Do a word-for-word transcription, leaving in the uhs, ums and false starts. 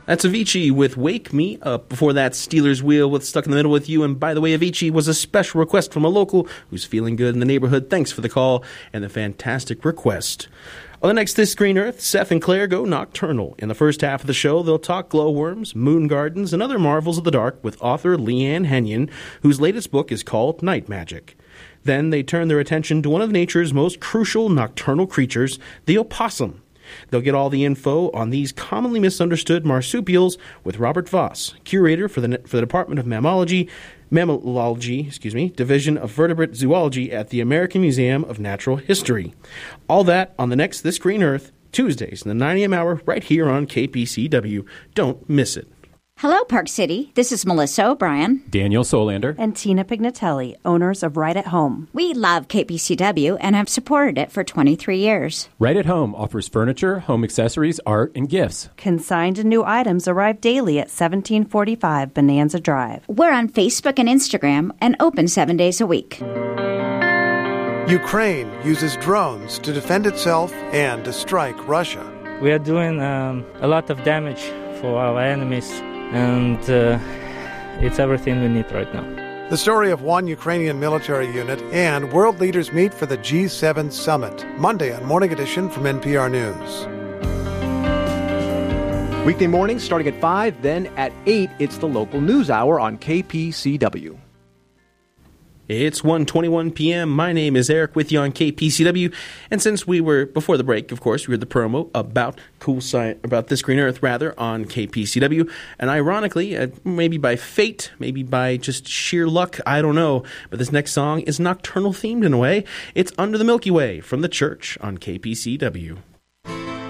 That's Avicii with Wake Me Up. Before that, Steelers Wheel with Stuck in the Middle with You. And by the way, Avicii was a special request from a local who's feeling good in the neighborhood. Thanks for the call and the fantastic request. On the next This Green Earth, Seth and Claire go nocturnal. In the first half of the show, they'll talk glowworms, moon gardens, and other marvels of the dark with author Leanne Henyon, whose latest book is called Night Magic. Then they turn their attention to one of nature's most crucial nocturnal creatures, the opossum. They'll get all the info on these commonly misunderstood marsupials with Robert Voss, curator for the for the Department of Mammalogy, Mammalogy, excuse me, Division of Vertebrate Zoology at the American Museum of Natural History. All that on the next This Green Earth, Tuesdays in the nine a.m. hour right here on K P C W. Don't miss it. Hello, Park City. This is Melissa O'Brien, Daniel Solander, and Tina Pignatelli, owners of Right at Home. We love K P C W and have supported it for twenty-three years. Right at Home offers furniture, home accessories, art, and gifts. Consigned and new items arrive daily at seventeen forty-five Bonanza Drive. We're on Facebook and Instagram and open seven days a week. Ukraine uses drones to defend itself and to strike Russia. We are doing um, a lot of damage for our enemies, and uh, it's everything we need right now. The story of one Ukrainian military unit and world leaders meet for the G seven summit. Monday on Morning Edition from N P R News. Weekday mornings starting at five, then at eight, it's the local news hour on K P C W. It's one twenty-one p.m. My name is Eric with you on K P C W. And since we were, before the break, of course, we heard the promo about cool science, about This Green Earth, rather, on K P C W. And ironically, uh, maybe by fate, maybe by just sheer luck, I don't know, but this next song is nocturnal themed in a way. It's Under the Milky Way from The Church on K P C W.